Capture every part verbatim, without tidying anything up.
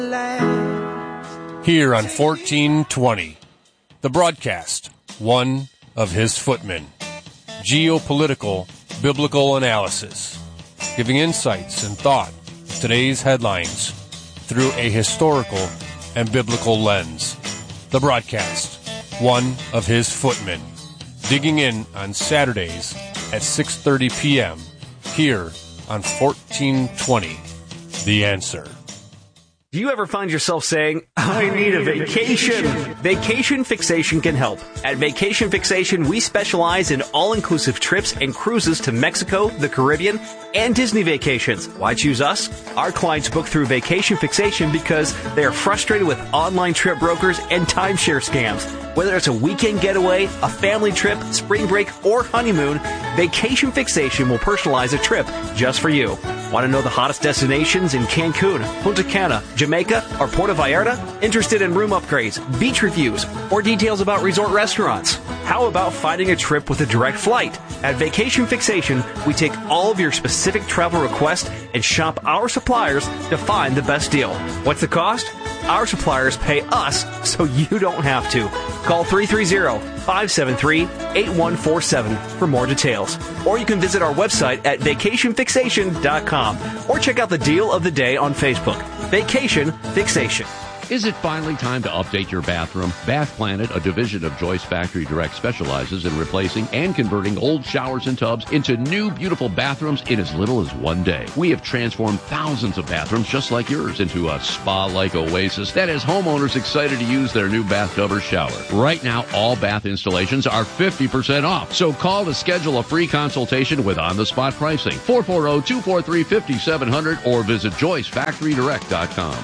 Here on fourteen twenty, the broadcast, one of his footmen. Geopolitical, biblical analysis, giving insights and thought to today's headlines through a historical and biblical lens. The broadcast, one of his footmen, digging in on Saturdays at six thirty p.m. here on fourteen twenty, The Answer. Do you ever find yourself saying, I need a vacation? Vacation Fixation can help. At Vacation Fixation, we specialize in all-inclusive trips and cruises to Mexico, the Caribbean, and Disney vacations. Why choose us? Our clients book through Vacation Fixation because they are frustrated with online trip brokers and timeshare scams. Whether it's a weekend getaway, a family trip, spring break, or honeymoon, Vacation Fixation will personalize a trip just for you. Want to know the hottest destinations in Cancun, Punta Cana, Jamaica, or Puerto Vallarta? Interested in room upgrades, beach reviews, or details about resort restaurants? How about finding a trip with a direct flight? At Vacation Fixation, we take all of your specific travel requests and shop our suppliers to find the best deal. What's the cost? Our suppliers pay us so you don't have to. Call three three zero, five seven three, eight one four seven for more details. Or you can visit our website at vacation fixation dot com or check out the deal of the day on Facebook. Vacation Fixation. Is it finally time to update your bathroom? Bath Planet, a division of Joyce Factory Direct, specializes in replacing and converting old showers and tubs into new, beautiful bathrooms in as little as one day. We have transformed thousands of bathrooms just like yours into a spa-like oasis that has homeowners excited to use their new bathtub or shower. Right now, all bath installations are fifty percent off. So call to schedule a free consultation with on-the-spot pricing. four four zero, two four three, five seven zero zero or visit joyce factory direct dot com.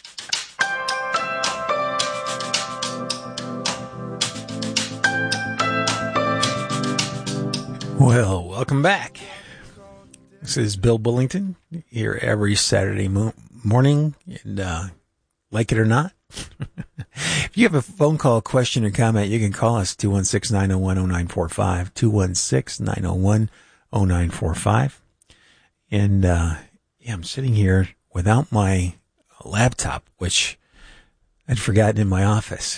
Well, welcome back. This is Bill Bullington here every Saturday mo- morning, and uh, like it or not, if you have a phone call, question, or comment, you can call us two one six, nine oh one, oh nine four five, two one six, nine oh one, oh nine four five. And uh, yeah, I'm sitting here without my laptop, which I'd forgotten in my office.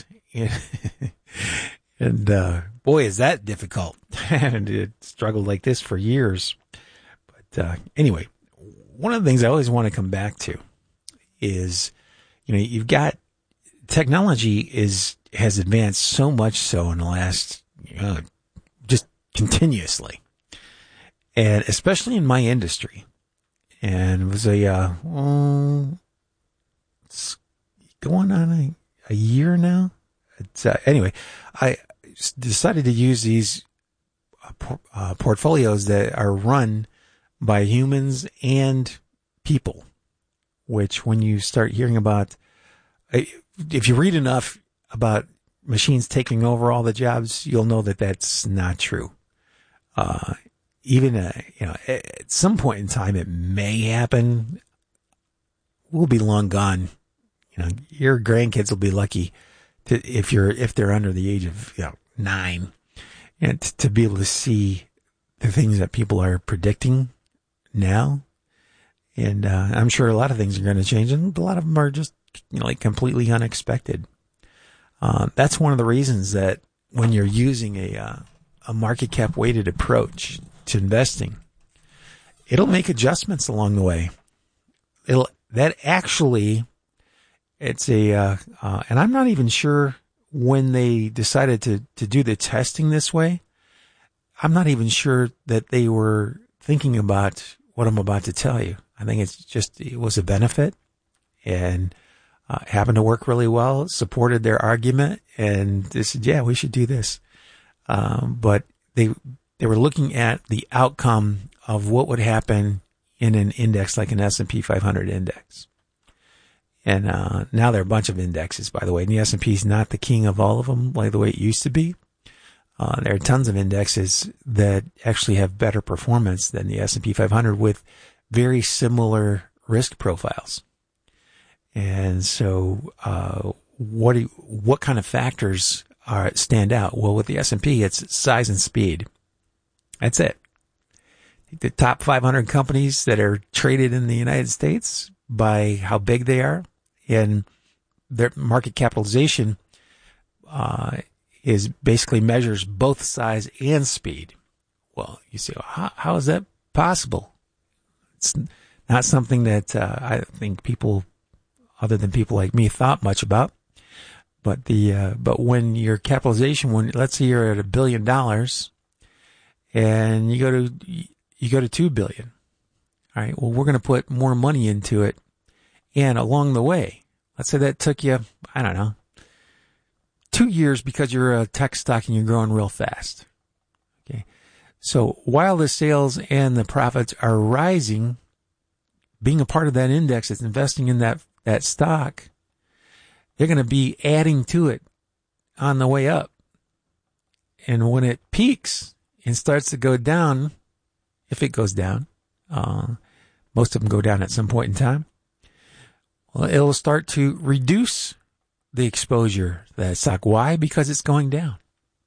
And uh, boy, is that difficult. And it struggled like this for years. But uh, anyway, one of the things I always want to come back to is, you know, you've got technology is has advanced so much so in the last, you know, just continuously, and especially in my industry. And it was a uh, well, it's going on a, a year now. It's, uh, anyway, I decided to use these uh, por- uh, portfolios that are run by humans and people, which when you start hearing about, if you read enough about machines taking over all the jobs, you'll know that that's not true. Uh, even, uh, you know, at some point in time, it may happen. We'll be long gone. You know, your grandkids will be lucky to, if you're, if they're under the age of, you know, nine, and t- to be able to see the things that people are predicting now. And, uh, I'm sure a lot of things are going to change, and a lot of them are just, you know, like completely unexpected. Uh, that's one of the reasons that when you're using a, uh, a market cap weighted approach to investing, it'll make adjustments along the way. It'll, that actually, it's a, uh, uh, and I'm not even sure when they decided to, to do the testing this way. I'm not even sure that they were thinking about what I'm about to tell you. I think it's just, it was a benefit, and uh, happened to work really well, supported their argument, and they said, yeah, we should do this. Um, but they, they were looking at the outcome of what would happen in an index like an S and P five hundred index. And uh, now there are a bunch of indexes, by the way. And the S and P is not the king of all of them like the way it used to be. Uh, there are tons of indexes that actually have better performance than the S and P five hundred with very similar risk profiles. And so uh, what do you, what kind of factors are stand out? Well, with the S and P, it's size and speed. That's it. The top five hundred companies that are traded in the United States by how big they are and their market capitalization uh, is basically measures both size and speed. Well, you say, well, how, how is that possible? It's not something that uh, I think people, other than people like me, thought much about. But the uh, but when your capitalization, when let's say you're at a billion dollars, and you go to you go to two billion, all right. Well, we're going to put more money into it, and along the way, let's say that took you, I don't know, two years because you're a tech stock and you're growing real fast. Okay, so while the sales and the profits are rising, being a part of that index that's investing in that that stock, they're going to be adding to it on the way up. And when it peaks and starts to go down, if it goes down, uh, most of them go down at some point in time, well, it'll start to reduce the exposure to that stock. Why? Because it's going down.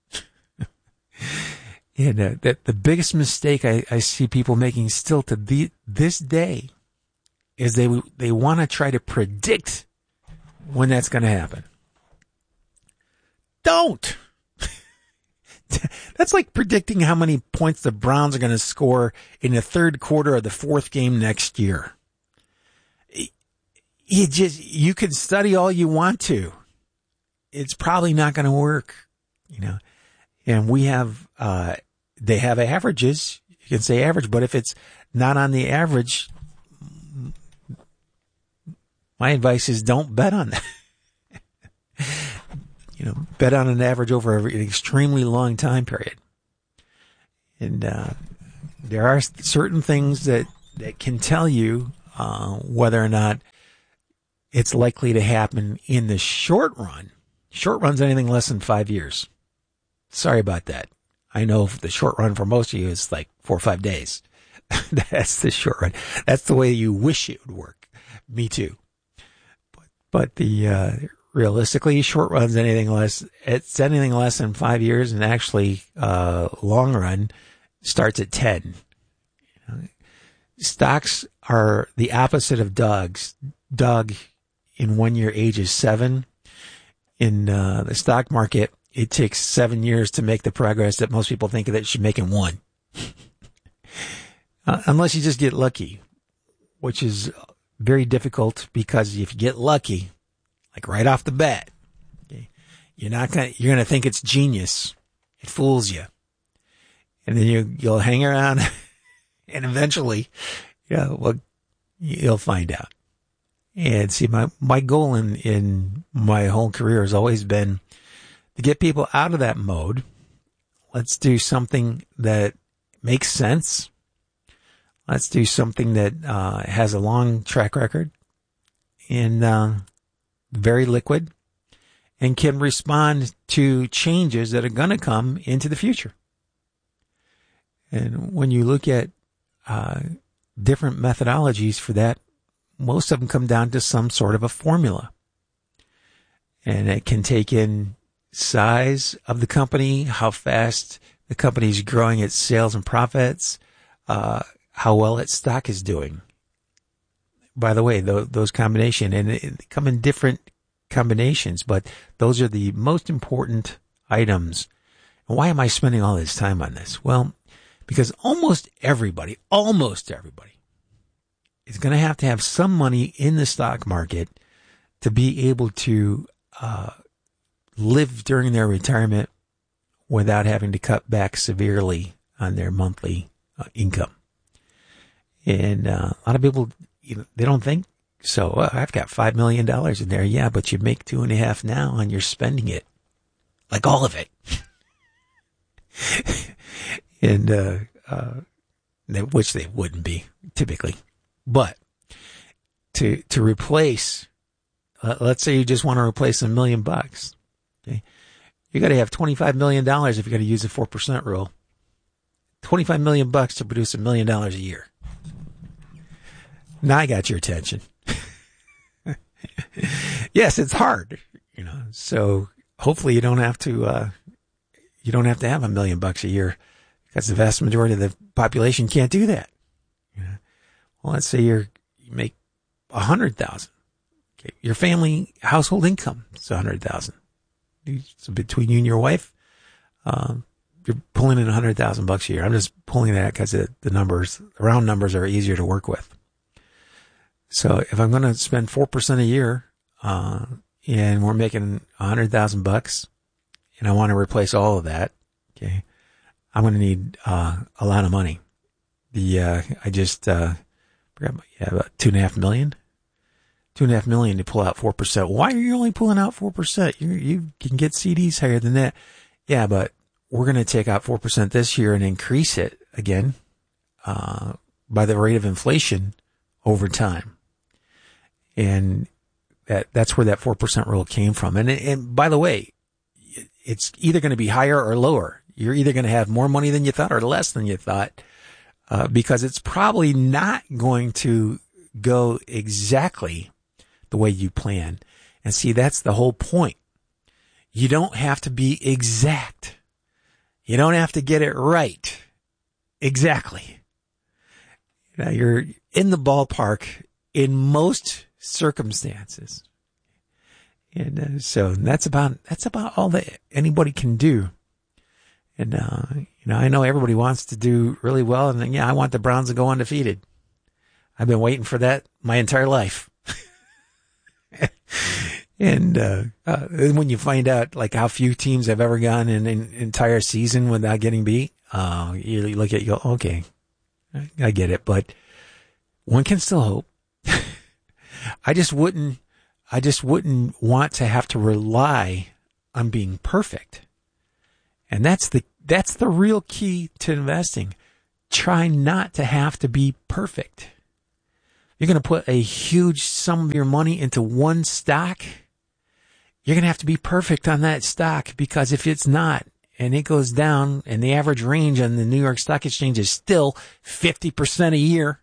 And uh, that the biggest mistake I, I see people making still to the, this day is they they want to try to predict when that's going to happen. Don't. That's like predicting how many points the Browns are going to score in the third quarter of the fourth game next year. You just, you can study all you want to. It's probably not going to work, you know. And we have, uh, they have averages. You can say average, but if it's not on the average, my advice is don't bet on that. You know, bet on an average over an extremely long time period. And uh, there are certain things that, that can tell you uh, whether or not it's likely to happen in the short run. Short run's anything less than five years. Sorry about that. I know the short run for most of you is like four or five days. That's the short run. That's the way you wish it would work. Me too. But the, uh, realistically, short run's anything less, it's anything less than five years, and actually, uh, long run starts at ten. You know, stocks are the opposite of dogs. Dog in one year age is seven. In, uh, the stock market, it takes seven years to make the progress that most people think that it should make in one. uh, unless you just get lucky, which is very difficult, because if you get lucky, like right off the bat, okay, you're not gonna, you're gonna think it's genius. It fools you. And then you, you'll hang around and eventually, yeah, well, you'll find out. And see, my, my goal in, in my whole career has always been to get people out of that mode. Let's do something that makes sense. Let's do something that uh, has a long track record and uh, very liquid and can respond to changes that are going to come into the future. And when you look at uh, different methodologies for that, most of them come down to some sort of a formula. And it can take in size of the company, how fast the company is growing its sales and profits, uh, how well its stock is doing. By the way, those, those combination, and they come in different combinations, but those are the most important items. And why am I spending all this time on this? Well, because almost everybody, almost everybody is going to have to have some money in the stock market to be able to uh, live during their retirement without having to cut back severely on their monthly uh, income. And uh, a lot of people, you know, they don't think so. Well, I've got five million dollars in there. Yeah, but you make two and a half now and you're spending it. Like all of it. and, uh, uh, which they wouldn't be typically. But to, to replace, uh, let's say you just want to replace a million bucks. Okay. You got to have twenty-five million dollars if you're going to use the four percent rule. twenty-five million bucks to produce a million dollars a year. Now I got your attention. Yes, it's hard, you know, so hopefully you don't have to, uh, you don't have to have a million bucks a year, because the vast majority of the population can't do that. You know? Well, let's say you're, you make a hundred thousand. Okay. Your family household income is a hundred thousand. So between you and your wife, um, you're pulling in a hundred thousand bucks a year. I'm just pulling that because the, the numbers, the round numbers are easier to work with. So if I'm going to spend four percent a year, uh, and we're making a hundred thousand bucks, and I want to replace all of that, okay, I'm going to need uh, a lot of money. The uh, I just uh, forgot my, yeah, about two and a half million, two and a half million to pull out four percent. Why are you only pulling out four percent? You you can get C Ds higher than that. Yeah, but we're going to take out four percent this year and increase it again uh, by the rate of inflation over time. And that that's where that four percent rule came from. And, and by the way, it's either going to be higher or lower. You're either going to have more money than you thought or less than you thought, uh, because it's probably not going to go exactly the way you plan. And see, that's the whole point. You don't have to be exact. You don't have to get it right. Exactly. You know, you're in the ballpark in most circumstances. And uh, so that's about, that's about all that anybody can do. And, uh, you know, I know everybody wants to do really well. And yeah, I want the Browns to go undefeated. I've been waiting for that my entire life. And, uh, uh, when you find out like how few teams have ever gone in an entire season without getting beat, uh, you look at, you go, okay, I, I get it, but one can still hope. I just wouldn't, I just wouldn't want to have to rely on being perfect. And that's the, that's the real key to investing. Try not to have to be perfect. You're going to put a huge sum of your money into one stock. You're going to have to be perfect on that stock, because if it's not, and it goes down, and the average range on the New York Stock Exchange is still fifty percent a year,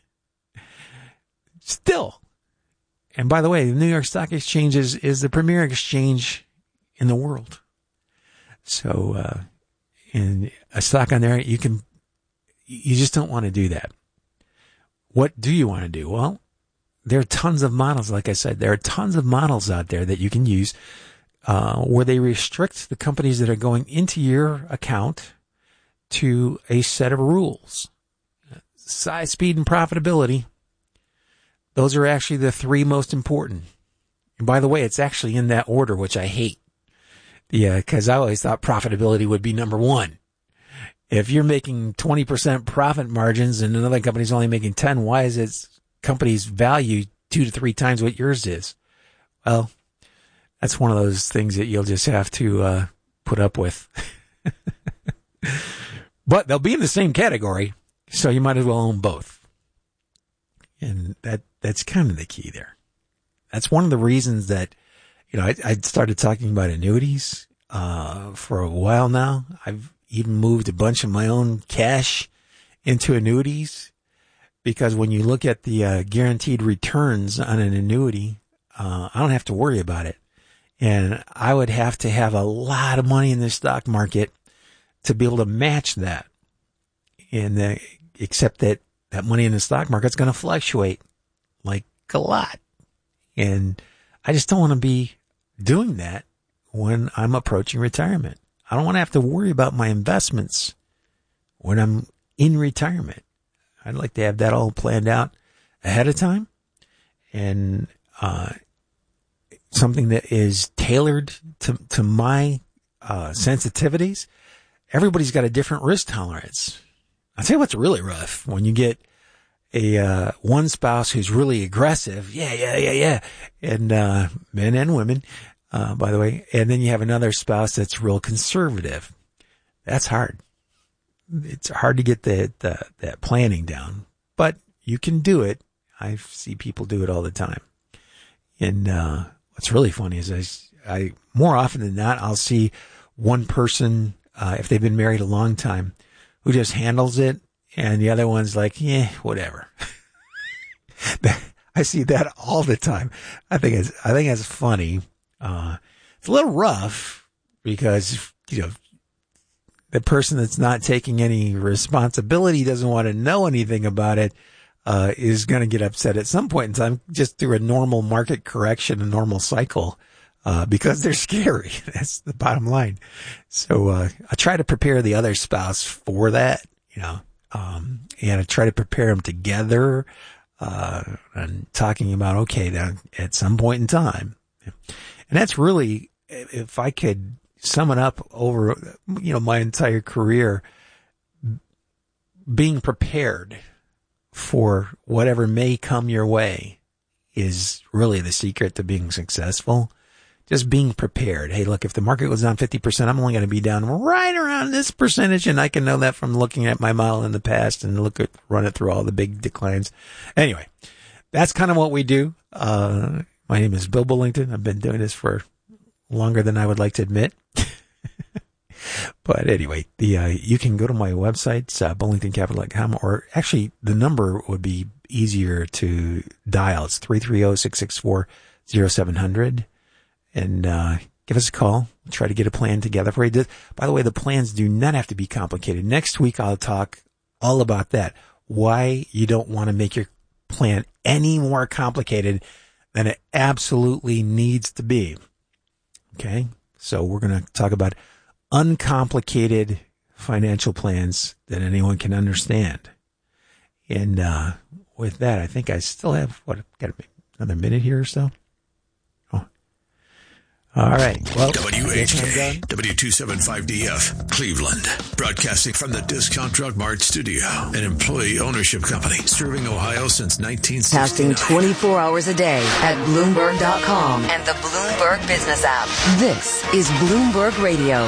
still. And by the way, the New York Stock Exchange is, is the premier exchange in the world. So, uh, and a stock on there, you can, you just don't want to do that. What do you want to do? Well, there are tons of models. Like I said, there are tons of models out there that you can use, uh, where they restrict the companies that are going into your account to a set of rules. Size, speed, and profitability. Those are actually the three most important. And by the way, it's actually in that order, which I hate. Yeah, because I always thought profitability would be number one. If you're making twenty percent profit margins and another company's only making ten, why is its company's value two to three times what yours is? Well, that's one of those things that you'll just have to uh, put up with. But they'll be in the same category, so you might as well own both. And that that's kind of the key there. That's one of the reasons that, you know, I, I started talking about annuities uh, for a while now. I've even moved a bunch of my own cash into annuities, because when you look at the uh, guaranteed returns on an annuity, uh, I don't have to worry about it. And I would have to have a lot of money in the stock market to be able to match that. And uh, except that that money in the stock market's going to fluctuate like a lot. And I just don't want to be doing that when I'm approaching retirement. I don't want to have to worry about my investments when I'm in retirement. I'd like to have that all planned out ahead of time, and uh, something that is tailored to, to my uh, sensitivities. Everybody's got a different risk tolerance. I'll tell you what's really rough when you get a uh, one spouse who's really aggressive. Yeah, yeah, yeah, yeah. And uh, men and women, uh, by the way. And then you have another spouse that's real conservative. That's hard. It's hard to get the, the that planning down, but you can do it. I see people do it all the time. And uh, what's really funny is I, I more often than not, I'll see one person, uh, if they've been married a long time, who just handles it, and the other one's like, yeah, whatever. I see that all the time. I think it's I think it's funny. Uh, it's a little rough because, you know, the person that's not taking any responsibility doesn't want to know anything about it. uh, is going to get upset at some point in time, just through a normal market correction, a normal cycle, uh, because they're scary. That's the bottom line. So, uh, I try to prepare the other spouse for that, you know, um, and I try to prepare them together, uh, and talking about, okay, now at some point in time, and that's really, if I could sum it up over, you know, my entire career, being prepared for whatever may come your way is really the secret to being successful. Just being prepared. Hey, look, if the market goes down fifty percent, I'm only going to be down right around this percentage. And I can know that from looking at my model in the past and look at, run it through all the big declines. Anyway, that's kind of what we do. Uh, my name is Bill Bullington. I've been doing this for longer than I would like to admit. But anyway, the, uh, you can go to my website, uh, bullington capital dot com, or actually the number would be easier to dial. It's three three zero, six six four, zero seven zero zero. And, uh, give us a call. We'll try to get a plan together for you. By the way, the plans do not have to be complicated. Next week, I'll talk all about that. Why you don't want to make your plan any more complicated than it absolutely needs to be. Okay. So we're going to talk about uncomplicated financial plans that anyone can understand. And, uh, with that, I think I still have, what, got another minute here or so? Oh. All right. Well, W H K, W two seventy-five D F, Cleveland. Broadcasting from the Discount Drug Mart studio, an employee ownership company serving Ohio since nineteen sixty-nine. Casting twenty-four hours a day at Bloomberg dot com and the Bloomberg Business app. This is Bloomberg Radio.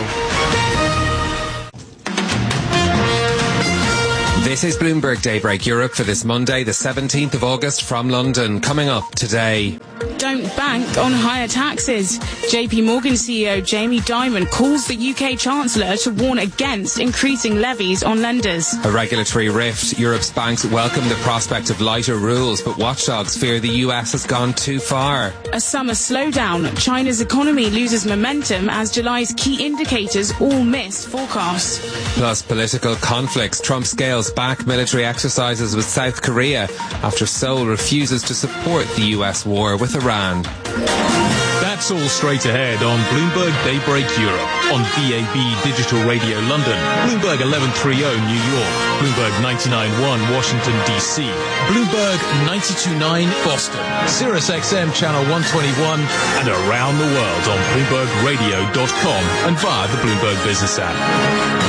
This is Bloomberg Daybreak Europe for this Monday, the seventeenth of August from London. Coming up today. Don't bank on higher taxes. J P Morgan C E O Jamie Dimon calls the U K Chancellor to warn against increasing levies on lenders. A regulatory rift. Europe's banks welcome the prospect of lighter rules, but watchdogs fear the U S has gone too far. A summer slowdown. China's economy loses momentum as July's key indicators all miss forecasts. Plus political conflicts. Trump scales back military exercises with South Korea after Seoul refuses to support the U S war with Iran. That's all straight ahead on Bloomberg Daybreak Europe, on D A B Digital Radio London, Bloomberg eleven thirty New York, Bloomberg ninety-nine point one Washington, D C, Bloomberg ninety-two point nine Boston, Sirius X M Channel one twenty-one, and around the world on Bloomberg Radio dot com and via the Bloomberg Business app.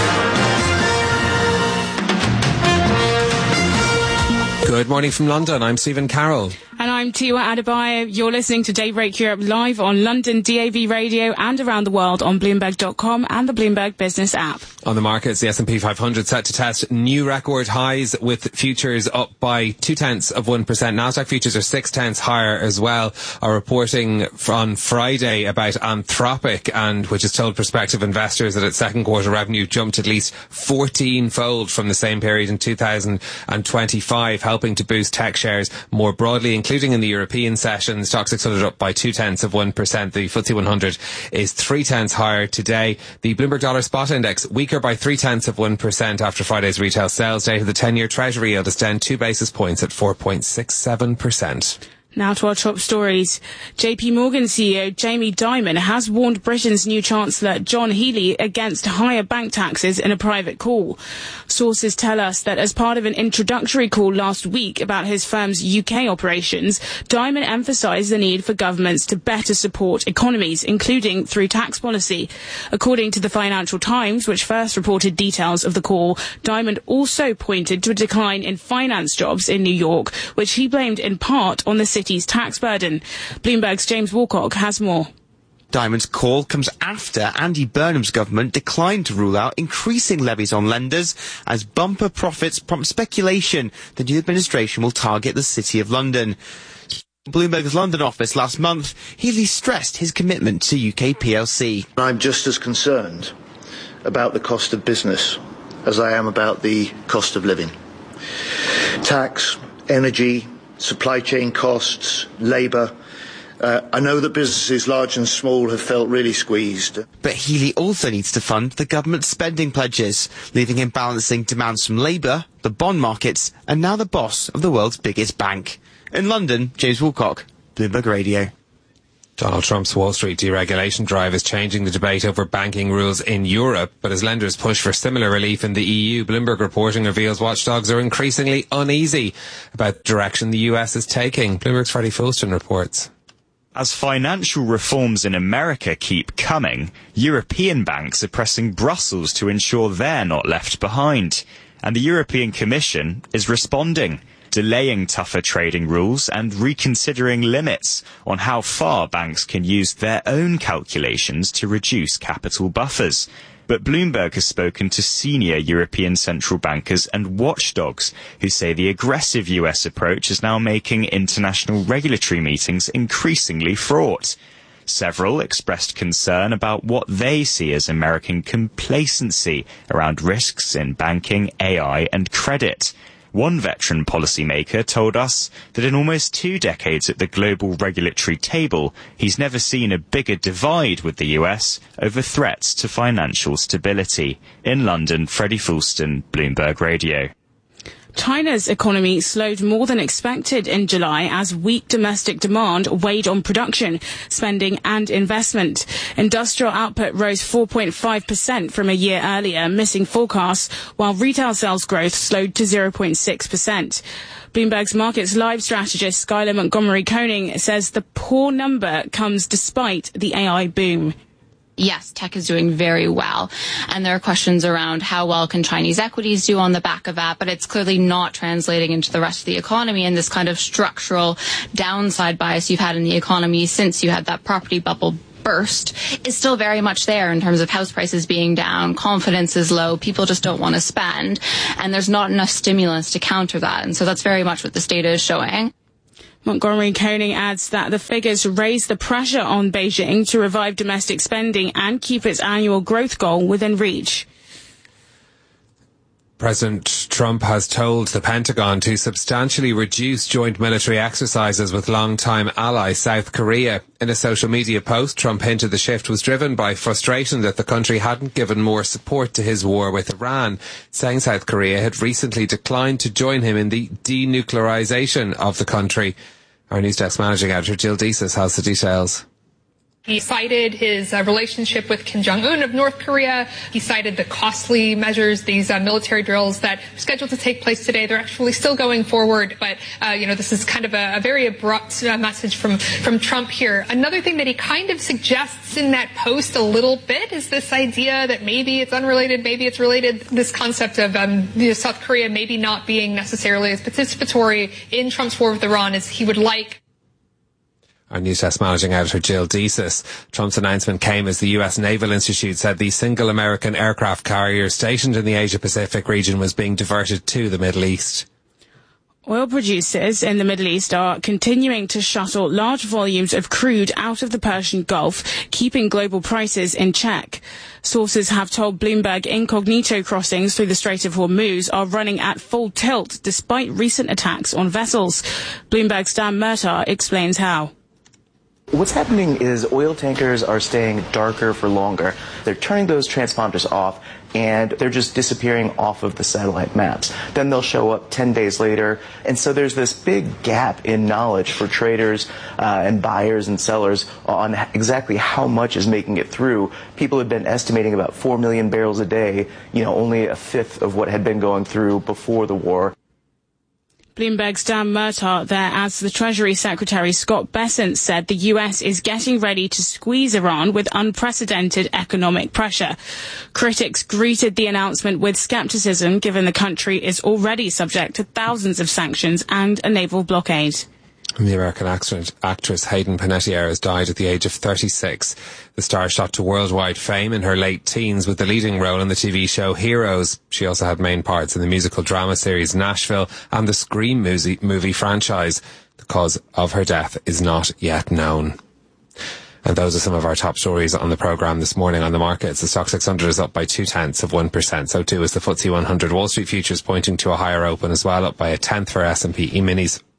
Good morning from London. I'm Stephen Carroll. And I'm Tiwa Adebayo. You're listening to Daybreak Europe live on London D A B Radio and around the world on Bloomberg dot com and the Bloomberg Business app. On the markets, the S and P five hundred set to test new record highs with futures up by two-tenths of one percent. Nasdaq futures are six-tenths higher as well. Are reporting on Friday about Anthropic, and which has told prospective investors that its second quarter revenue jumped at least fourteen-fold from the same period in two thousand twenty-five, helping to boost tech shares more broadly, including in the European session. The Stoxx six hundred up by two-tenths of one percent. The F T S E one hundred is three-tenths higher today. The Bloomberg Dollar Spot Index weaker by three-tenths of one percent after Friday's retail sales data. The ten-year Treasury yield is down two basis points at four point six seven percent. Now to our top stories. J P Morgan C E O Jamie Dimon has warned Britain's new Chancellor John Healey against higher bank taxes in a private call. Sources tell us that as part of an introductory call last week about his firm's U K operations, Dimon emphasised the need for governments to better support economies, including through tax policy. According to the Financial Times, which first reported details of the call, Dimon also pointed to a decline in finance jobs in New York, which he blamed in part on the city tax burden. Bloomberg's James Walcock has more. Dimon's call comes after Andy Burnham's government declined to rule out increasing levies on lenders as bumper profits prompt speculation the new administration will target the City of London. Bloomberg's London office last month, Healey stressed his commitment to U K P L C. I'm just as concerned about the cost of business as I am about the cost of living. Tax, energy, supply chain costs, labour, Uh, I know that businesses large and small have felt really squeezed. But Healey also needs to fund the government's spending pledges, leaving him balancing demands from Labour, the bond markets, and now the boss of the world's biggest bank. In London, James Woolcock, Bloomberg Radio. Donald Trump's Wall Street deregulation drive is changing the debate over banking rules in Europe, but as lenders push for similar relief in the E U, Bloomberg reporting reveals watchdogs are increasingly uneasy about the direction the U S is taking. Bloomberg's Freddie Fulston reports. As financial reforms in America keep coming, European banks are pressing Brussels to ensure they're not left behind. And the European Commission is responding, delaying tougher trading rules and reconsidering limits on how far banks can use their own calculations to reduce capital buffers. But Bloomberg has spoken to senior European central bankers and watchdogs who say the aggressive U S approach is now making international regulatory meetings increasingly fraught. Several expressed concern about what they see as American complacency around risks in banking, A I and credit. One veteran policymaker told us that in almost two decades at the global regulatory table, he's never seen a bigger divide with the U S over threats to financial stability. In London, Freddie Fulston, Bloomberg Radio. China's economy slowed more than expected in July as weak domestic demand weighed on production, spending and investment. Industrial output rose four point five percent from a year earlier, missing forecasts, while retail sales growth slowed to zero point six percent. Bloomberg's Markets Live strategist Skylar Montgomery Koning says the poor number comes despite the A I boom. Yes, tech is doing very well. And there are questions around how well can Chinese equities do on the back of that, but it's clearly not translating into the rest of the economy, and this kind of structural downside bias you've had in the economy since you had that property bubble burst is still very much there in terms of house prices being down, confidence is low, people just don't want to spend, and there's not enough stimulus to counter that. And so that's very much what this data is showing. Montgomery Koning adds that the figures raise the pressure on Beijing to revive domestic spending and keep its annual growth goal within reach. President Trump has told the Pentagon to substantially reduce joint military exercises with longtime ally South Korea. In a social media post, Trump hinted the shift was driven by frustration that the country hadn't given more support to his war with Iran, saying South Korea had recently declined to join him in the denuclearization of the country. Our News Desk managing editor Jill Deesis has the details. He cited his uh, relationship with Kim Jong-un of North Korea. He cited the costly measures, these uh, military drills that are scheduled to take place today. They're actually still going forward, but uh, you know, this is kind of a, a very abrupt uh, message from from Trump here. Another thing that he kind of suggests in that post a little bit is this idea that maybe it's unrelated, maybe it's related. This concept of um, you know, South Korea maybe not being necessarily as participatory in Trump's war with Iran as he would like. Our News Desk managing editor Jill Deesis. Trump's announcement came as the U S Naval Institute said the single American aircraft carrier stationed in the Asia-Pacific region was being diverted to the Middle East. Oil producers in the Middle East are continuing to shuttle large volumes of crude out of the Persian Gulf, keeping global prices in check. Sources have told Bloomberg incognito crossings through the Strait of Hormuz are running at full tilt despite recent attacks on vessels. Bloomberg's Dan Murtaugh explains how. What's happening is oil tankers are staying darker for longer. They're turning those transponders off, and they're just disappearing off of the satellite maps. Then they'll show up ten days later. And so there's this big gap in knowledge for traders uh, and buyers and sellers on exactly how much is making it through. People have been estimating about four million barrels a day, you know, only a fifth of what had been going through before the war. Bloomberg's Dan Murtaugh there, as the Treasury Secretary Scott Bessent said the U S is getting ready to squeeze Iran with unprecedented economic pressure. Critics greeted the announcement with skepticism, given the country is already subject to thousands of sanctions and a naval blockade. The American actress Hayden Panettiere has died at the age of thirty-six. The star shot to worldwide fame in her late teens with the leading role in the T V show Heroes. She also had main parts in the musical drama series Nashville and the Scream movie, movie franchise. The cause of her death is not yet known. And those are some of our top stories on the programme this morning on the markets. The Stoxx six hundred is up by two-tenths of one percent. So too is the F T S E one hundred. Wall Street futures pointing to a higher open as well, up by a tenth for S and P E-minis.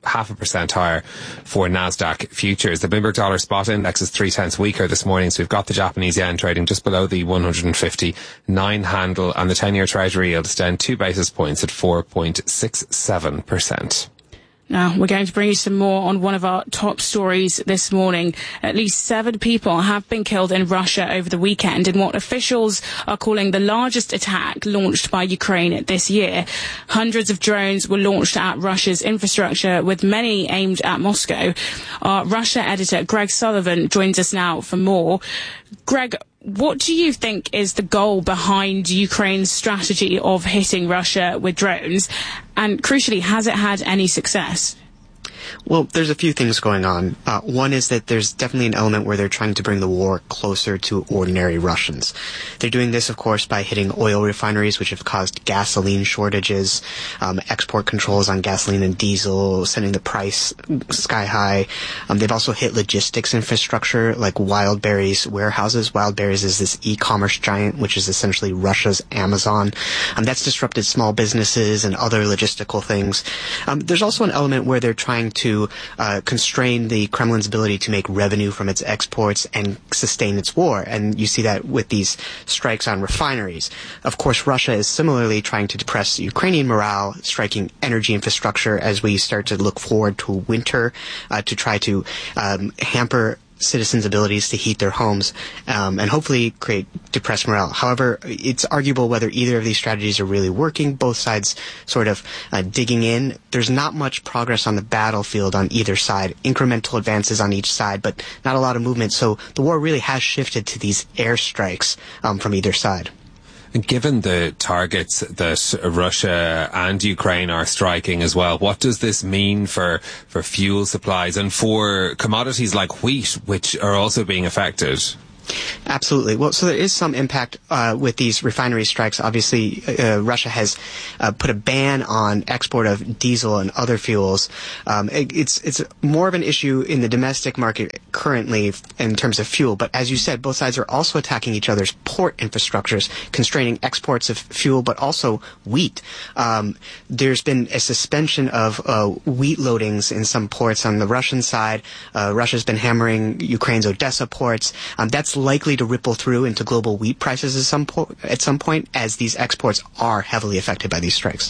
half a percent higher for NASDAQ futures. The Bloomberg Dollar Spot Index is three tenths weaker this morning, so we've got the Japanese yen trading just below the one hundred fifty-nine handle, and the ten-year Treasury yield is down two basis points at four point six seven percent. Now, we're going to bring you some more on one of our top stories this morning. At least seven people have been killed in Russia over the weekend in what officials are calling the largest attack launched by Ukraine this year. Hundreds of drones were launched at Russia's infrastructure, with many aimed at Moscow. Our Russia editor, Greg Sullivan, joins us now for more. Greg, what do you think is the goal behind Ukraine's strategy of hitting Russia with drones? And crucially, has it had any success? Well, there's a few things going on. Uh, one is that there's definitely an element where they're trying to bring the war closer to ordinary Russians. They're doing this, of course, by hitting oil refineries, which have caused gasoline shortages, um, export controls on gasoline and diesel, sending the price sky high. Um, they've also hit logistics infrastructure like Wildberries warehouses. Wildberries is this e-commerce giant, which is essentially Russia's Amazon. Um, that's disrupted small businesses and other logistical things. Um, there's also an element where they're trying to uh, constrain the Kremlin's ability to make revenue from its exports and sustain its war. And you see that with these strikes on refineries. Of course, Russia is similarly trying to depress Ukrainian morale, striking energy infrastructure as we start to look forward to winter, uh, to try to um, hamper citizens' abilities to heat their homes, um, and hopefully create depressed morale. However, it's arguable whether either of these strategies are really working. Both sides sort of uh, digging in. There's not much progress on the battlefield on either side. Incremental advances on each side, but not a lot of movement. So the war really has shifted to these airstrikes um, from either side. And given the targets that Russia and Ukraine are striking as well, what does this mean for, for fuel supplies and for commodities like wheat, which are also being affected? Absolutely. Well, so there is some impact uh, with these refinery strikes. Obviously, uh, Russia has uh, put a ban on export of diesel and other fuels. Um, it, it's it's more of an issue in the domestic market currently in terms of fuel. But as you said, both sides are also attacking each other's port infrastructures, constraining exports of fuel, but also wheat. Um, there's been a suspension of uh, wheat loadings in some ports on the Russian side. Uh, Russia's been hammering Ukraine's Odessa ports. Um, that's likely to ripple through into global wheat prices at some, po- at some point, as these exports are heavily affected by these strikes.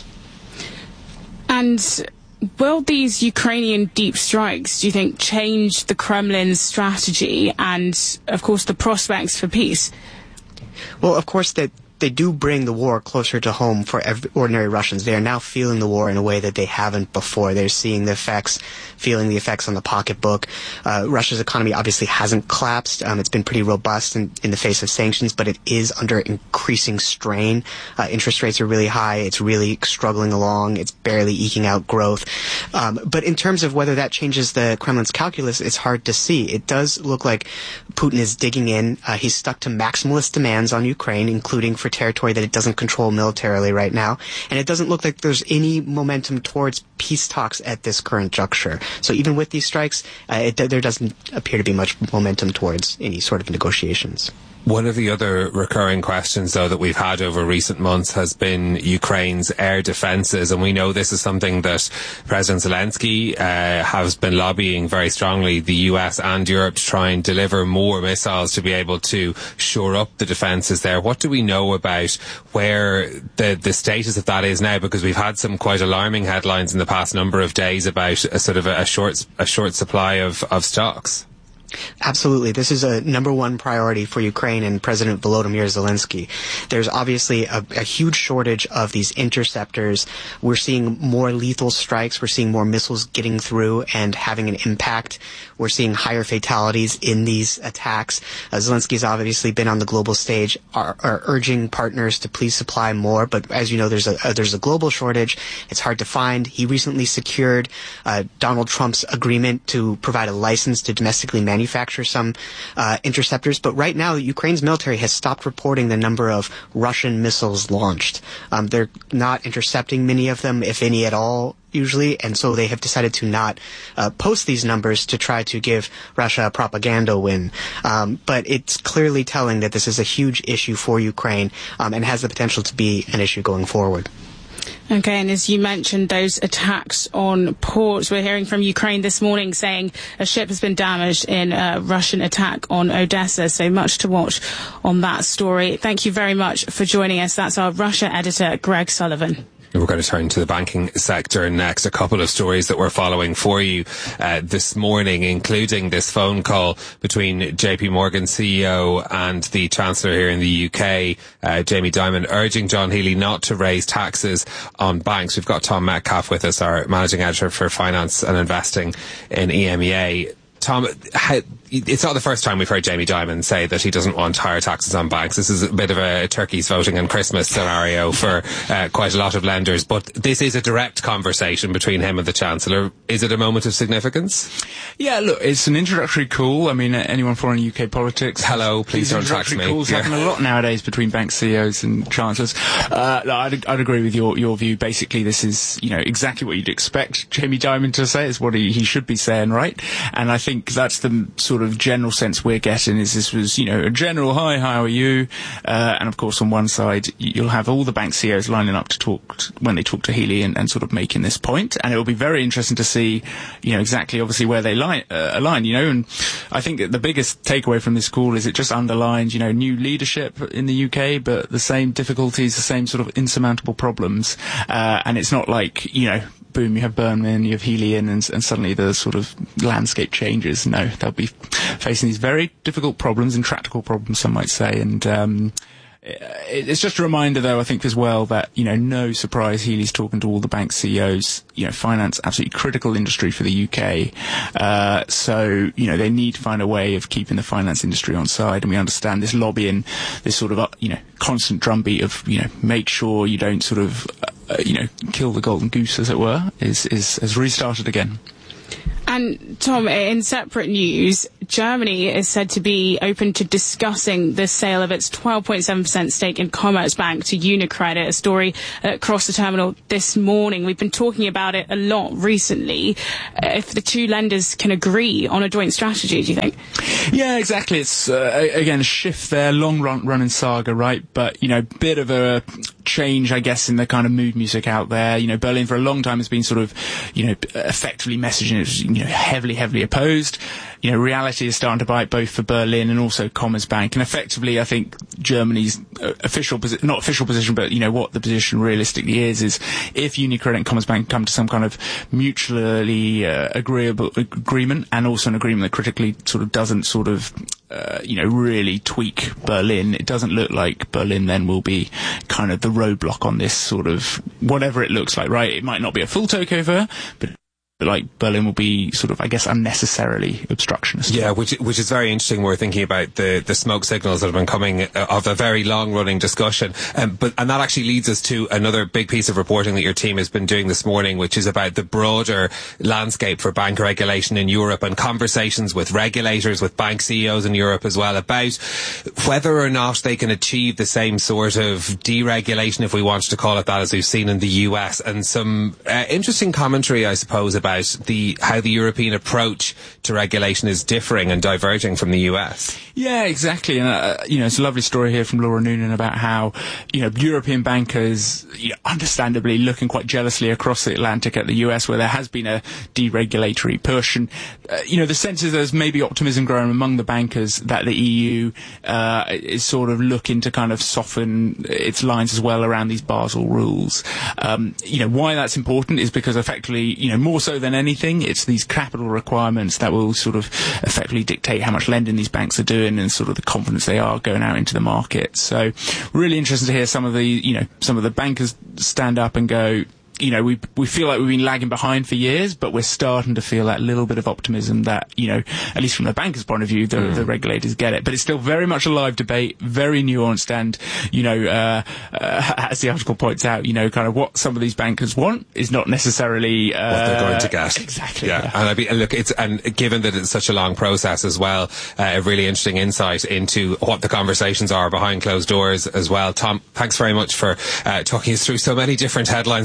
And will these Ukrainian deep strikes, do you think, change the Kremlin's strategy and, of course, the prospects for peace? Well, of course, that they do bring the war closer to home for every, ordinary Russians. They are now feeling the war in a way that they haven't before. They're seeing the effects, feeling the effects on the pocketbook. Uh, Russia's economy obviously hasn't collapsed. Um, it's been pretty robust in, in the face of sanctions, but it is under increasing strain. Uh, interest rates are really high. It's really struggling along. It's barely eking out growth. Um, but in terms of whether that changes the Kremlin's calculus, it's hard to see. It does look like Putin is digging in. Uh, he's stuck to maximalist demands on Ukraine, including for territory that it doesn't control militarily right now. And it doesn't look like there's any momentum towards peace talks at this current juncture. So even with these strikes, uh, it, there doesn't appear to be much momentum towards any sort of negotiations. One of the other recurring questions, though, that we've had over recent months has been Ukraine's air defences. And we know this is something that President Zelensky uh, has been lobbying very strongly, the U S and Europe, to try and deliver more missiles to be able to shore up the defences there. What do we know about where the, the status of that is now? Because we've had some quite alarming headlines in the past number of days about a sort of a, a short a short supply of, of stocks. Absolutely. This is a number one priority for Ukraine and President Volodymyr Zelensky. There's obviously a, a huge shortage of these interceptors. We're seeing more lethal strikes. We're seeing more missiles getting through and having an impact. We're seeing higher fatalities in these attacks. Uh, Zelensky's obviously been on the global stage, are, are urging partners to please supply more. But as you know, there's a, a there's a global shortage. It's hard to find. He recently secured uh, Donald Trump's agreement to provide a license to domestically manufacture manufacture some uh, interceptors, but right now Ukraine's military has stopped reporting the number of Russian missiles launched. Um, they're not intercepting many of them, if any at all, usually, and so they have decided to not uh, post these numbers to try to give Russia a propaganda win. Um, but it's clearly telling that this is a huge issue for Ukraine um, and has the potential to be an issue going forward. Okay, and as you mentioned, those attacks on ports, we're hearing from Ukraine this morning saying a ship has been damaged in a Russian attack on Odessa, so much to watch on that story. Thank you very much for joining us. That's our Russia editor, Greg Sullivan. We're going to turn to the banking sector next. A couple of stories that we're following for you uh, this morning, including this phone call between J P Morgan C E O and the Chancellor here in the U K, uh, Jamie Dimon, urging John Healey not to raise taxes on banks. We've got Tom Metcalf with us, our Managing Editor for Finance and Investing in E M E A. Tom, how, it's not the first time we've heard Jamie Dimon say that he doesn't want higher taxes on banks. This is a bit of a turkeys voting on Christmas scenario for uh, quite a lot of lenders. But this is a direct conversation between him and the Chancellor. Is it a moment of significance? Yeah, look, it's an introductory call. I mean, anyone following U K politics... Hello, please don't tax me. Calls yeah. happen a lot nowadays between bank C E Os and Chancellors. Uh, I'd, I'd agree with your, your view. Basically, this is, you know, exactly what you'd expect Jamie Dimon to say. It's what he, he should be saying, right? And I think that's the sort of general sense we're getting, is this was, you know, a general, hi, how are you? Uh, and of course, on one side, you'll have all the bank C E Os lining up to talk t- when they talk to Healey and, and sort of making this point. And it will be very interesting to see, you know, exactly, obviously, where they line, uh, align, you know. And I think that the biggest takeaway from this call is it just underlines, you know, new leadership in the U K, but the same difficulties, the same sort of insurmountable problems. Uh, and it's not like, you know, boom, you have Burnham, you have Healey in, and, and suddenly the sort of landscape changes. No, they'll be facing these very difficult problems, intractable problems, some might say. And um, it's just a reminder, though, I think as well, that, you know, no surprise, Healey's talking to all the bank C E Os. You know, finance, absolutely critical industry for the U K. Uh, so, you know, they need to find a way of keeping the finance industry on side. And we understand this lobbying, this sort of, uh, you know, constant drumbeat of, you know, make sure you don't sort of, uh, you know, kill the golden goose, as it were, is, is has restarted again. And Tom, in separate news, Germany is said to be open to discussing the sale of its twelve point seven percent stake in Commerzbank to UniCredit, a story across the terminal this morning. We've been talking about it a lot recently. Uh, if the two lenders can agree on a joint strategy, do you think? Yeah, exactly. It's, uh, again, a shift there, long run, running saga, right? But, you know, bit of a change, I guess, in the kind of mood music out there. You know, Berlin for a long time has been sort of, you know, effectively messaging it, you know, heavily, heavily opposed. You know, reality is starting to bite both for Berlin and also Commerzbank. And effectively, I think Germany's official position, not official position, but, you know, what the position realistically is, is if UniCredit and Commerzbank come to some kind of mutually uh, agreeable agreement, and also an agreement that critically sort of doesn't sort of, uh, you know, really tweak Berlin, it doesn't look like Berlin then will be kind of the roadblock on this sort of, whatever it looks like, right? It might not be a full takeover, but like Berlin will be sort of, I guess, unnecessarily obstructionist. Yeah, which which is very interesting. We're thinking about the, the smoke signals that have been coming of a very long running discussion. Um, but and that actually leads us to another big piece of reporting that your team has been doing this morning, which is about the broader landscape for bank regulation in Europe, and conversations with regulators, with bank C E Os in Europe as well, about whether or not they can achieve the same sort of deregulation, if we want to call it that, as we've seen in the U S. And some uh, interesting commentary, I suppose, about about the how the European approach to regulation is differing and diverging from the U S. Yeah, exactly. And, uh, you know, it's a lovely story here from Laura Noonan about how, you know, European bankers, you know, understandably looking quite jealously across the Atlantic at the U S, where there has been a deregulatory push. And, uh, you know, the sense is there's maybe optimism growing among the bankers that the E U uh, is sort of looking to kind of soften its lines as well around these Basel rules. Um, you know, why that's important is because effectively, you know, more so than anything, it's these capital requirements that will sort of effectively dictate how much lending these banks are doing and sort of the confidence they are going out into the market. So really interesting to hear some of the, you know, some of the bankers stand up and go, you know, we we feel like we've been lagging behind for years, but we're starting to feel that little bit of optimism that, you know, at least from the bankers' point of view, the, mm. the regulators get it. But it's still very much a live debate, very nuanced, and, you know, uh, uh, as the article points out, you know, kind of what some of these bankers want is not necessarily uh, what they're going to get. Exactly. Yeah, yeah. And I be, look, it's and given that it's such a long process as well, uh, a really interesting insight into what the conversations are behind closed doors as well. Tom, thanks very much for uh, talking us through so many different headlines that we're monitoring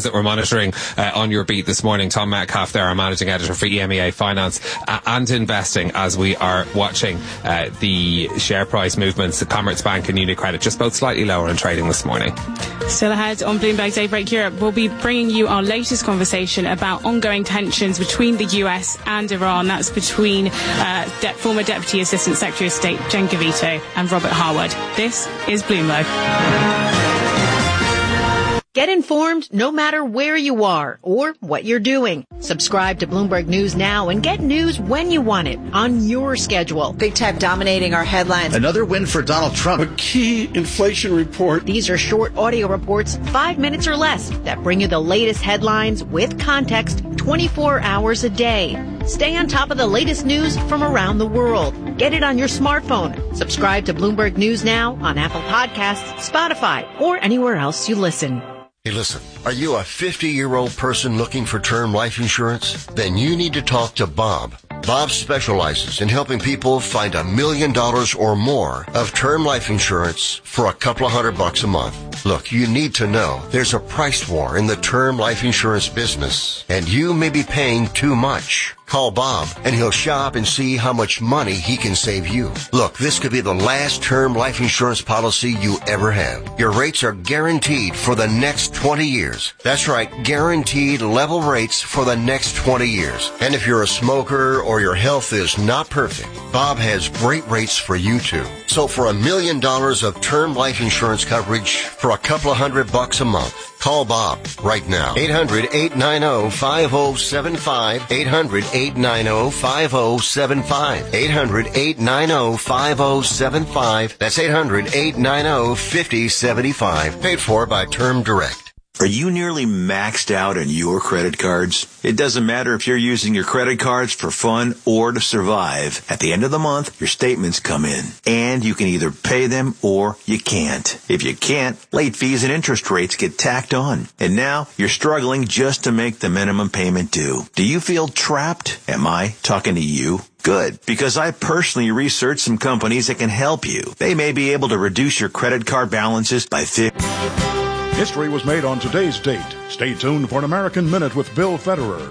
monitoring uh, on your beat this morning. Tom Metcalf there, our managing editor for E M E A Finance uh, and Investing, as we are watching uh, the share price movements. Commerzbank and UniCredit just both slightly lower in trading this morning. Still ahead on Bloomberg Daybreak Europe, we'll be bringing you our latest conversation about ongoing tensions between the U S and Iran. That's between uh, de- former Deputy Assistant Secretary of State Jen Gavito and Robert Harward. This is Bloomberg. Get informed no matter where you are or what you're doing. Subscribe to Bloomberg News now and get news when you want it on your schedule. Big tech dominating our headlines. Another win for Donald Trump. A key inflation report. These are short audio reports, five minutes or less, that bring you the latest headlines with context twenty-four hours a day. Stay on top of the latest news from around the world. Get it on your smartphone. Subscribe to Bloomberg News now on Apple Podcasts, Spotify, or anywhere else you listen. Hey, listen, are you a fifty-year-old person looking for term life insurance? Then you need to talk to Bob. Bob specializes in helping people find a million dollars or more of term life insurance for a couple of hundred bucks a month. Look, you need to know there's a price war in the term life insurance business, and you may be paying too much. Call Bob, and he'll shop and see how much money he can save you. Look, this could be the last term life insurance policy you ever have. Your rates are guaranteed for the next twenty years. That's right, guaranteed level rates for the next twenty years. And if you're a smoker or your health is not perfect, Bob has great rates for you too. So for a million dollars of term life insurance coverage for a couple of hundred bucks a month, call Bob right now. eight hundred, eight nine zero, five zero seven five. eight hundred, eight nine zero, five zero seven five. eight hundred, eight nine zero, five zero seven five. That's eight hundred, eight nine zero, five zero seven five. Paid for by Term Direct. Are you nearly maxed out on your credit cards? It doesn't matter if you're using your credit cards for fun or to survive. At the end of the month, your statements come in, and you can either pay them or you can't. If you can't, late fees and interest rates get tacked on. And now you're struggling just to make the minimum payment due. Do you feel trapped? Am I talking to you? Good, because I personally researched some companies that can help you. They may be able to reduce your credit card balances by fifty percent. History was made on today's date. Stay tuned for an American Minute with Bill Federer.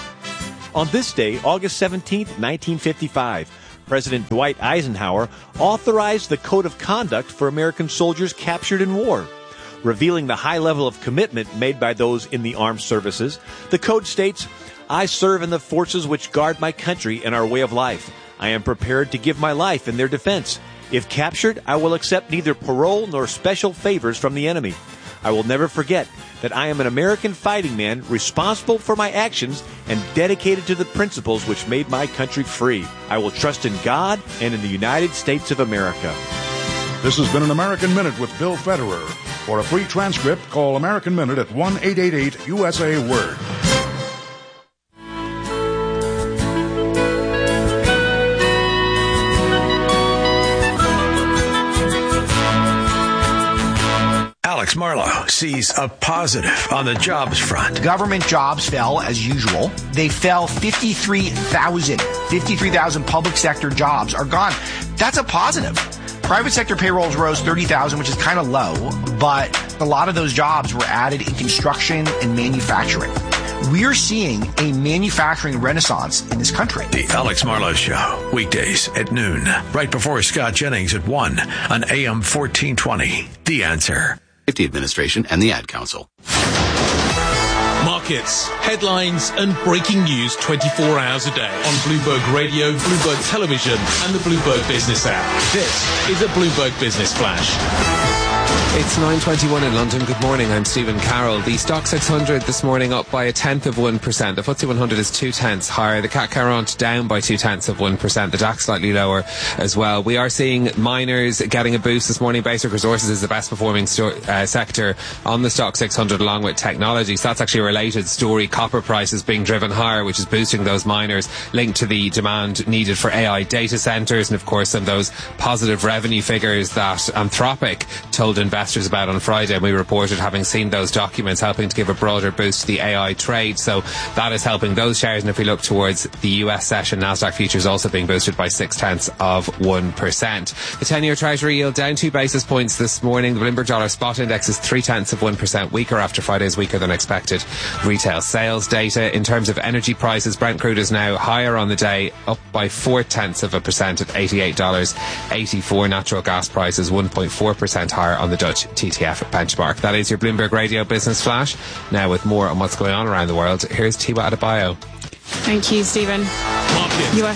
On this day, August seventeenth, nineteen fifty-five, President Dwight Eisenhower authorized the Code of Conduct for American soldiers captured in war. Revealing the high level of commitment made by those in the armed services, the code states, "I serve in the forces which guard my country and our way of life. I am prepared to give my life in their defense. If captured, I will accept neither parole nor special favors from the enemy. I will never forget that I am an American fighting man responsible for my actions and dedicated to the principles which made my country free. I will trust in God and in the United States of America." This has been an American Minute with Bill Federer. For a free transcript, call American Minute at one eight eight eight U S A Word. Alex Marlow sees a positive on the jobs front. Government jobs fell as usual. They fell fifty-three thousand. fifty-three thousand public sector jobs are gone. That's a positive. Private sector payrolls rose thirty thousand, which is kind of low, but a lot of those jobs were added in construction and manufacturing. We're seeing a manufacturing renaissance in this country. The Alex Marlow Show, weekdays at noon, right before Scott Jennings at one on A M fourteen twenty. The Answer. Safety Administration and the Ad Council. Markets, headlines, and breaking news twenty-four hours a day on Bloomberg Radio, Bloomberg Television, and the Bloomberg Business app. This is a Bloomberg Business Flash. It's nine twenty-one in London. Good morning. I'm Stephen Carroll. The Stock six hundred this morning up by a tenth of one percent. The F T S E one hundred is two tenths higher. The C A C quarante down by two tenths of one percent. The DAX slightly lower as well. We are seeing miners getting a boost this morning. Basic Resources is the best performing sto- uh, sector on the Stock six hundred along with technology. So that's actually a related story. Copper prices being driven higher, which is boosting those miners, linked to the demand needed for A I data centres, and of course some of those positive revenue figures that Anthropic told investors about on Friday, and we reported having seen those documents helping to give a broader boost to the A I trade. So that is helping those shares. And if we look towards the U S session, Nasdaq futures also being boosted by six tenths of one percent. The ten-year Treasury yield down two basis points this morning. The Bloomberg Dollar Spot Index is three tenths of one percent weaker after Friday's weaker than expected retail sales data. In terms of energy prices, Brent crude is now higher on the day, up by four tenths of a percent at eighty-eight dollars eighty-four. Natural gas prices one point four percent higher on the Dutch T T F benchmark. That is your Bloomberg Radio Business Flash. Now with more on what's going on around the world, here's Tiwa Adebayo. Thank you, Stephen. U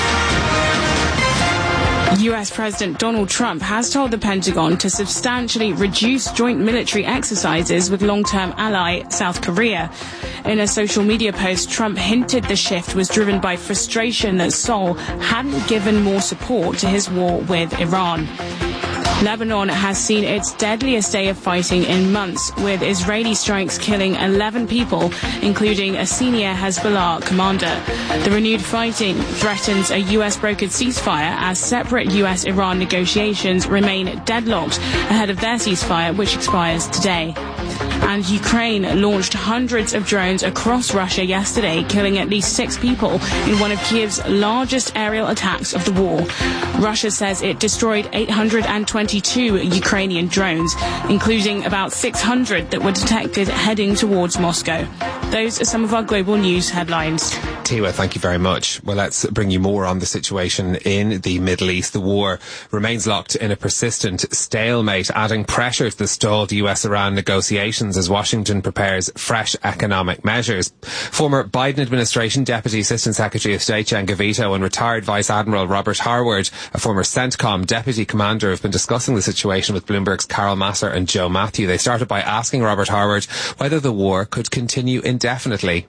S President Donald Trump has told the Pentagon to substantially reduce joint military exercises with long-term ally South Korea. In a social media post, Trump hinted the shift was driven by frustration that Seoul hadn't given more support to his war with Iran. Lebanon has seen its deadliest day of fighting in months, with Israeli strikes killing eleven people, including a senior Hezbollah commander. The renewed fighting threatens a U S-brokered ceasefire as separate U S-Iran negotiations remain deadlocked ahead of their ceasefire, which expires today. And Ukraine launched hundreds of drones across Russia yesterday, killing at least six people in one of Kiev's largest aerial attacks of the war. Russia says it destroyed eight hundred twenty-two Ukrainian drones, including about six hundred that were detected heading towards Moscow. Those are some of our global news headlines. Tiwa, thank you very much. Well, let's bring you more on the situation in the Middle East. The war remains locked in a persistent stalemate, adding pressure to the stalled U S-Iran negotiations as Washington prepares fresh economic measures. Former Biden administration Deputy Assistant Secretary of State Jen Gavito and retired Vice Admiral Robert Harward, a former CENTCOM deputy commander, have been discussing the situation with Bloomberg's Carol Masser and Joe Matthew. They started by asking Robert Harward whether the war could continue indefinitely.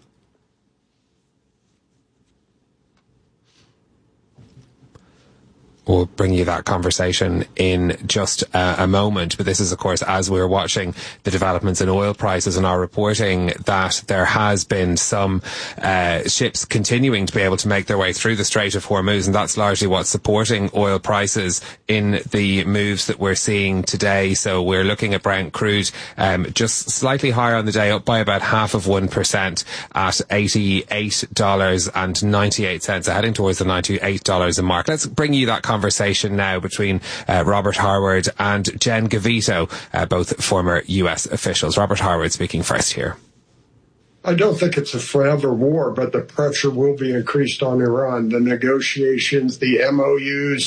We'll bring you that conversation in just uh, a moment. But this is, of course, as we're watching the developments in oil prices and are reporting that there has been some uh, ships continuing to be able to make their way through the Strait of Hormuz, and that's largely what's supporting oil prices in the moves that we're seeing today. So we're looking at Brent crude um, just slightly higher on the day, up by about half of one percent at eighty-eight dollars and ninety-eight cents, heading towards the ninety-eight dollars a mark. Let's bring you that conversation conversation now between uh, Robert Harward and Jen Gavito, uh, both former U S officials. Robert Harward speaking first here. I don't think it's a forever war, but the pressure will be increased on Iran. The negotiations, the M O Us,